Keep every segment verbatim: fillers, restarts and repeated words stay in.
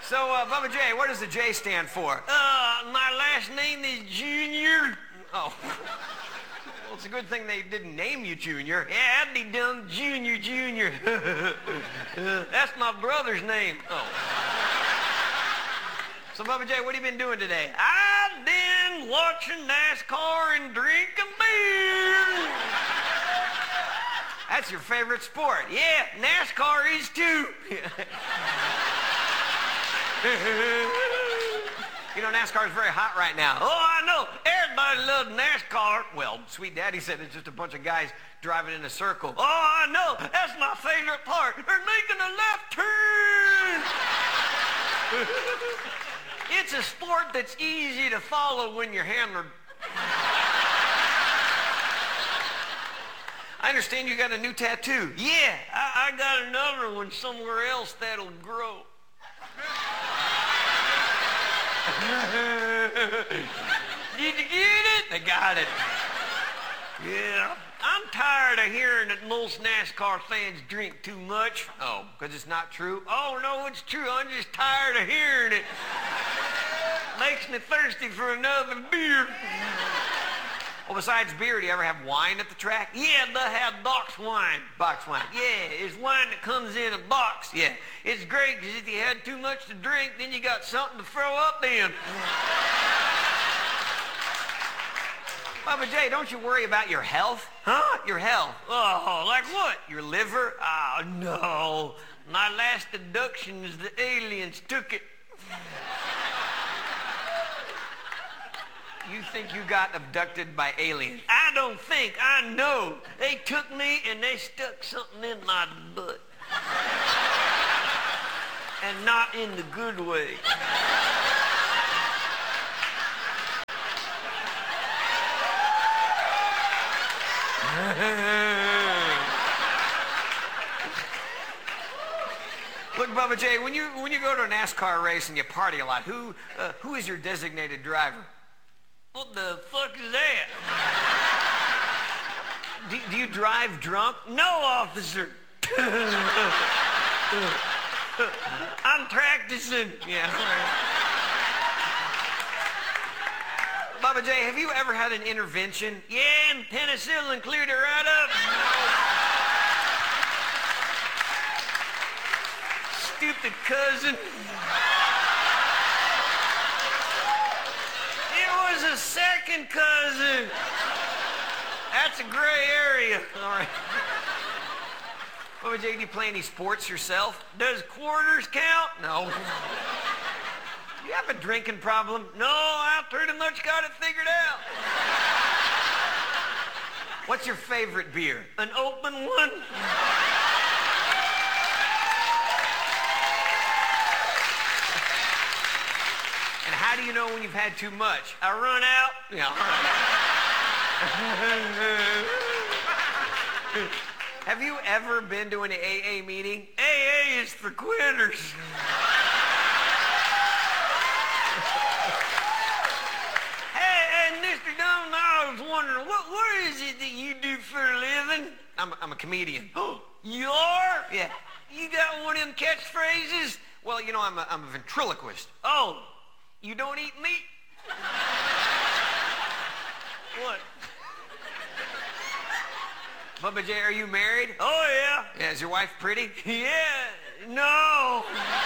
So, uh, Bubba J, what does the J stand for? Uh, my last name is Junior. Oh. Well, it's a good thing they didn't name you Junior. Yeah, I'd be done Junior, Junior. uh, that's my brother's name. Oh. So, Bubba J, what have you been doing today? I've been watching NASCAR and drinking beer. That's your favorite sport. Yeah, NASCAR is too. You know, NASCAR is very hot right now. Oh, I know. Everybody loves NASCAR. Well, Sweet Daddy said it's just a bunch of guys driving in a circle. Oh, I know. That's my favorite part. They're making a left turn. It's a sport that's easy to follow when you're hammered. I understand you got a new tattoo. Yeah, I, I got another one somewhere else that'll grow. Did you get it? I got it. Yeah. I'm tired of hearing that most NASCAR fans drink too much. Oh, because it's not true? Oh, no, it's true. I'm just tired of hearing it. Makes me thirsty for another beer. Well, besides beer, do you ever have wine at the track? Yeah, they have box wine. Box wine. Yeah, it's wine that comes in a box. Yeah, it's great because if you had too much to drink, then you got something to throw up in. Bubba J, don't you worry about your health? Huh? Your health. Oh, like what? Your liver? Oh, no. My last deduction is the aliens took it. You think you got abducted by aliens? I don't think. I know. They took me and they stuck something in my butt. And not in the good way. Look, Bubba J, when you when you go to a NASCAR race and you party a lot, who uh, who is your designated driver? What the fuck is that? Do, do you drive drunk? No, officer. I'm practicing. Yeah. Bubba J, have you ever had an intervention? Yeah, and penicillin cleared it right up. Stupid cousin. It was a second cousin. That's a gray area. All right. Bubba J, do you play any sports yourself? Does quarters count? No. Do you have a drinking problem? No, I pretty much got it figured out. What's your favorite beer? An open one? And how do you know when you've had too much? I run out. Yeah. All right. Have you ever been to an A A meeting? A A is for quitters. Hey, hey, Mister Dunn, I was wondering, what, what is it that you do for a living? I'm, I'm a comedian. Oh, you are? Yeah. You got one of them catchphrases? Well, you know, I'm a, I'm a ventriloquist. Oh, you don't eat meat? What? Bubba J, are you married? Oh, yeah. Yeah, is your wife pretty? Yeah, no.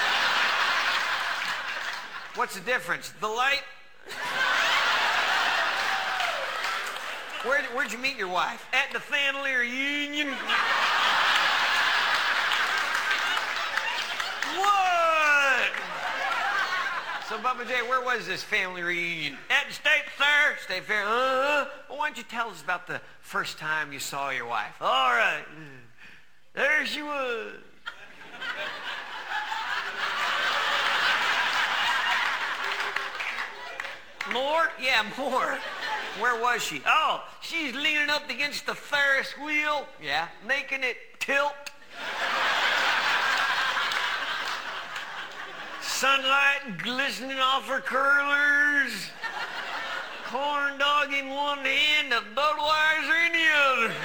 What's the difference? The light. Where, where'd you meet your wife? At the family reunion. What? So, Bubba J, where was this family reunion? At the state fair. State Fair? Uh-huh. Well, why don't you tell us about the first time you saw your wife? All right. There she was. More? Yeah, more. Where was she? Oh, she's leaning up against the Ferris wheel. Yeah? Making it tilt. Sunlight glistening off her curlers. Corn dog in one hand, a Budweiser in the other.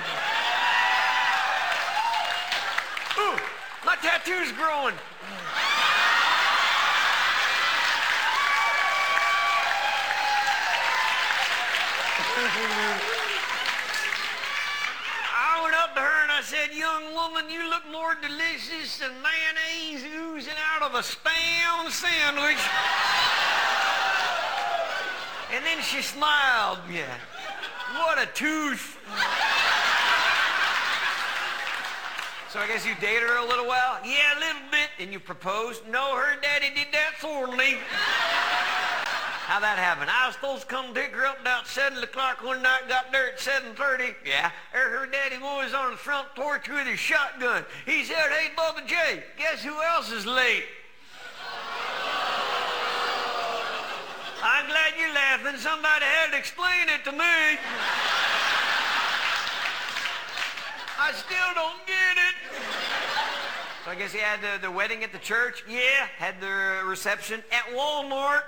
Ooh, my tattoo's growing. I went up to her and I said, young woman, you look more delicious than mayonnaise oozing out of a Spam sandwich. And then she smiled. Yeah. What a tooth. So I guess you dated her a little while? Yeah, a little bit. And you proposed? No, her daddy did that for me. How'd that happen? I was supposed to come pick her up about seven o'clock one night, got there at seven thirty. Yeah? There her daddy was on the front porch with his shotgun. He said, hey, Bubba J, guess who else is late? I'm glad you're laughing. Somebody had to explain it to me. I still don't get it. So I guess you had the, the wedding at the church? Yeah. Had the reception? At Walmart.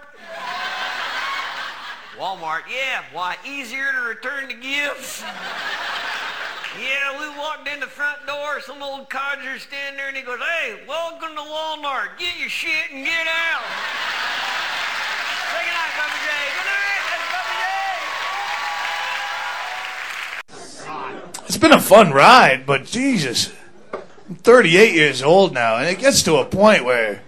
Walmart? Yeah. Why, easier to return the gifts. Yeah, we walked in the front door, some old codger standing there, and he goes, hey, welcome to Walmart. Get your shit and get out. Say goodnight, Bubba J. Good night, that's Bubba J. It's been a fun ride, but Jesus, I'm thirty-eight years old now, and it gets to a point where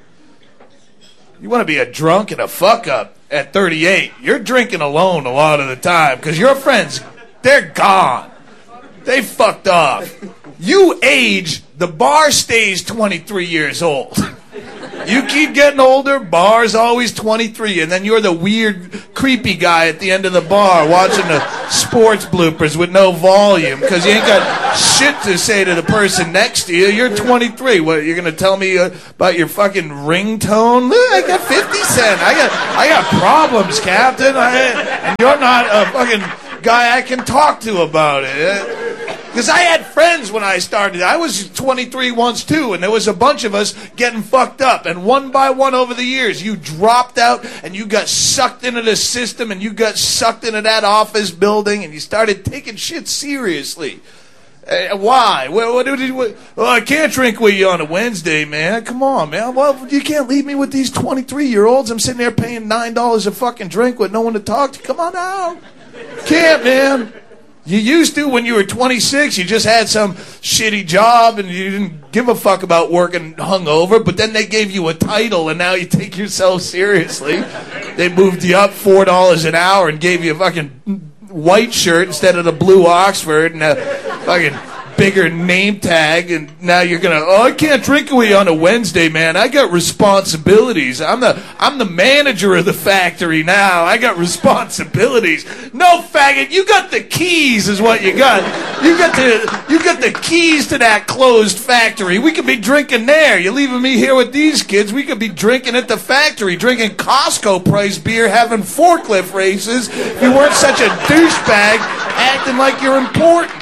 you want to be a drunk and a fuck-up at thirty-eight. You're drinking alone a lot of the time because your friends, they're gone. They fucked off. You age, the bar stays twenty-three years old. You keep getting older, bar's always twenty-three, and then you're the weird, creepy guy at the end of the bar watching the sports bloopers with no volume because you ain't got shit to say to the person next to you. You're twenty-three. What, you're going to tell me uh, about your fucking ringtone? Look, I got fifty cent. I got I got problems, Captain. I, and you're not a fucking guy I can talk to about it. Because I had friends when I started. I was twenty-three once, too, and there was a bunch of us getting fucked up. And one by one over the years, you dropped out, and you got sucked into the system, and you got sucked into that office building, and you started taking shit seriously. Uh, why? What, what, what, what, well, I can't drink with you on a Wednesday, man. Come on, man. Well, you can't leave me with these twenty-three-year-olds. I'm sitting there paying nine dollars a fucking drink with no one to talk to. Come on out. Can't, man. You used to when you were twenty-six. You just had some shitty job and you didn't give a fuck about working hungover, but then they gave you a title and now you take yourself seriously. They moved you up four dollars an hour and gave you a fucking white shirt instead of the blue Oxford and a fucking bigger name tag, and now you're gonna, oh, I can't drink with you on a Wednesday, man. I got responsibilities. I'm the I'm the manager of the factory now. I got responsibilities. No, faggot, you got the keys is what you got. You got the you got the keys to that closed factory. We could be drinking there. You're leaving me here with these kids. We could be drinking at the factory, drinking Costco price beer, having forklift races if you weren't such a douchebag acting like you're important.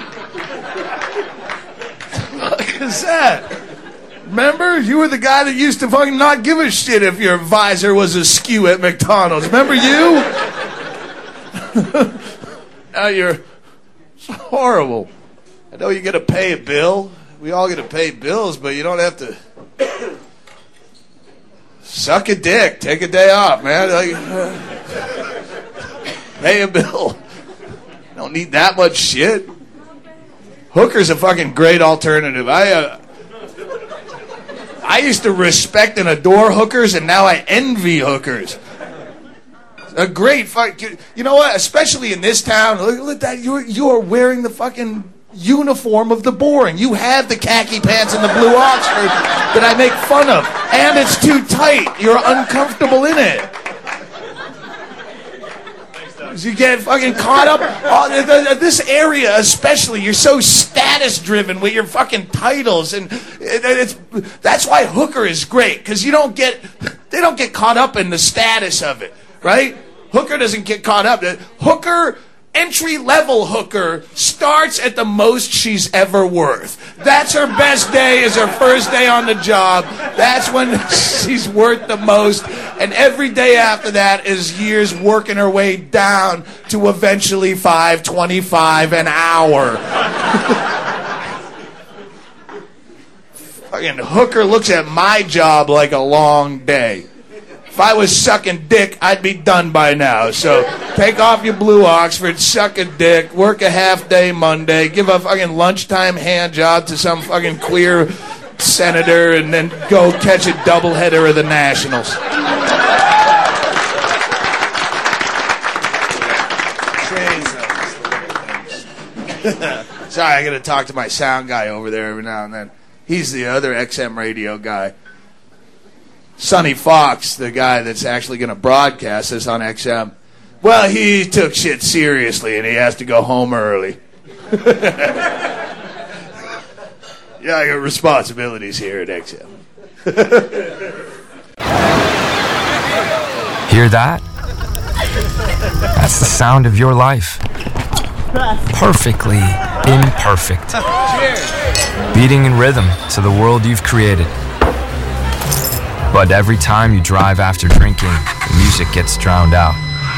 What is that? Remember? You were the guy that used to fucking not give a shit if your visor was askew at McDonald's. Remember you? Now you're horrible. I know you got to pay a bill. We all got to pay bills, but you don't have to suck a dick. Take a day off, man. Like, uh, pay a bill. Don't need that much shit. Hooker's a fucking great alternative. I uh, I used to respect and adore hookers, and now I envy hookers. A great fuck. You know what? Especially in this town, look, look at that. You're you're wearing the fucking uniform of the boring. You have the khaki pants and the blue Oxford that I make fun of, and it's too tight. You're uncomfortable in it. You get fucking caught up. Oh, this area especially, you're so status-driven with your fucking titles, and it's that's why hooker is great, because you don't get they don't get caught up in the status of it, right? Hooker doesn't get caught up. Hooker, entry-level hooker, starts at the most she's ever worth. That's her best day, is her first day on the job. That's when she's worth the most. And every day after that is years working her way down to eventually five twenty-five an hour. Fucking hooker looks at my job like a long day. If I was sucking dick, I'd be done by now. So take off your blue Oxford, suck a dick, work a half day Monday, give a fucking lunchtime hand job to some fucking queer senator, and then go catch a doubleheader of the Nationals. Sorry, I gotta talk to my sound guy over there every now and then. He's the other X M radio guy. Sonny Fox, the guy that's actually gonna broadcast this on X M. Well, he took shit seriously and he has to go home early. Yeah, I got responsibilities here at X M. Hear that? That's the sound of your life. Perfectly imperfect. Beating in rhythm to the world you've created. But every time you drive after drinking, the music gets drowned out.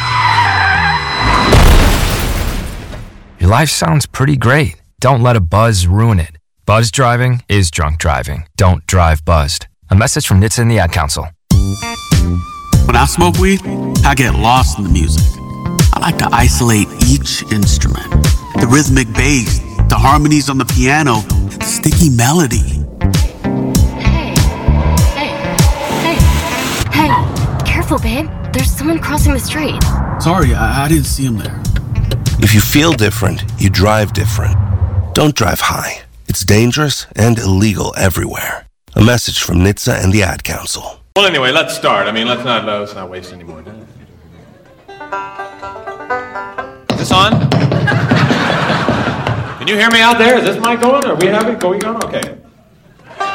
Your life sounds pretty great. Don't let a buzz ruin it. Buzz driving is drunk driving. Don't drive buzzed. A message from N H T S A and the Ad Council. When I smoke weed, I get lost in the music. I like to isolate each instrument. The rhythmic bass, the harmonies on the piano, the sticky melody. Hey, hey, hey, hey, careful, babe. There's someone crossing the street. Sorry, I, I didn't see him there. If you feel different, you drive different. Don't drive high. It's dangerous and illegal everywhere. A message from N H T S A and the Ad Council. Well, anyway, let's start. I mean, let's not, uh, let's not waste any more time. Is this on? Can you hear me out there? Is this mic going? Are we having? Are we going? Okay.